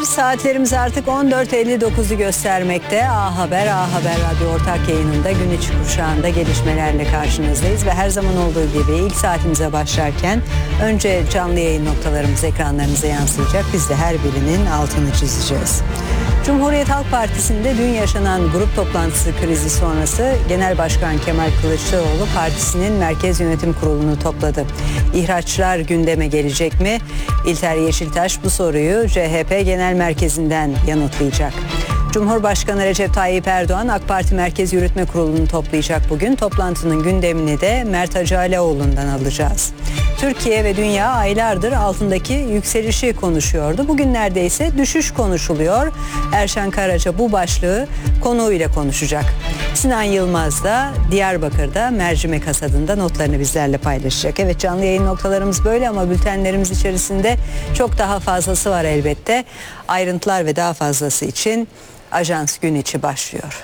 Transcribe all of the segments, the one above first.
Saatlerimiz artık 14.59'u göstermekte. A Haber Radyo ortak yayınında gün içi kuşağında gelişmelerle karşınızdayız ve her zaman olduğu gibi ilk saatimize başlarken önce canlı yayın noktalarımız ekranlarınıza yansıyacak. Biz de her birinin altını çizeceğiz. Cumhuriyet Halk Partisi'nde dün yaşanan grup toplantısı krizi sonrası Genel Başkan Kemal Kılıçdaroğlu partisinin Merkez Yönetim Kurulu'nu topladı. İhraçlar gündeme gelecek mi? İlter Yeşiltaş bu soruyu CHP Genel Merkezi'nden yanıtlayacak. Cumhurbaşkanı Recep Tayyip Erdoğan AK Parti Merkez Yürütme Kurulu'nu toplayacak bugün. Toplantının gündemini de Mert Hacıalioğlu'ndan alacağız. Türkiye ve dünya aylardır altındaki yükselişi konuşuyordu. Bugünlerde ise düşüş konuşuluyor. Erşen Karaca bu başlığı konuğuyla konuşacak. Sinan Yılmaz da Diyarbakır'da mercimek hasadında notlarını bizlerle paylaşacak. Evet, canlı yayın noktalarımız böyle ama bültenlerimiz içerisinde çok daha fazlası var elbette. Ayrıntılar ve daha fazlası için Ajans Gün İçi başlıyor.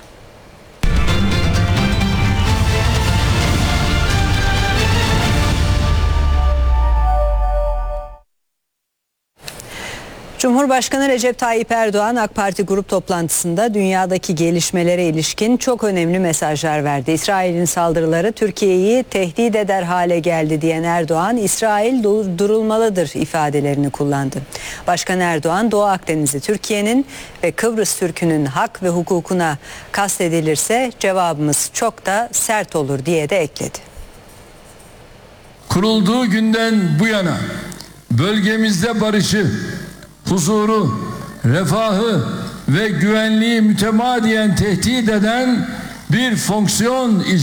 Cumhurbaşkanı Recep Tayyip Erdoğan AK Parti grup toplantısında dünyadaki gelişmelere ilişkin çok önemli mesajlar verdi. İsrail'in saldırıları Türkiye'yi tehdit eder hale geldi diyen Erdoğan, İsrail durulmalıdır ifadelerini kullandı. Başkan Erdoğan, Doğu Akdeniz'i Türkiye'nin ve Kıbrıs Türk'ünün hak ve hukukuna kastedilirse cevabımız çok da sert olur diye de ekledi. Kurulduğu günden bu yana bölgemizde barışı, huzuru, refahı ve güvenliği mütemadiyen tehdit eden bir fonksiyon icra